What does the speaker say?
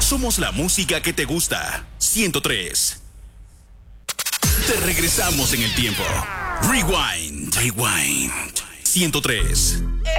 Somos la música que te gusta. 103. Te regresamos en el tiempo. Rewind. 103.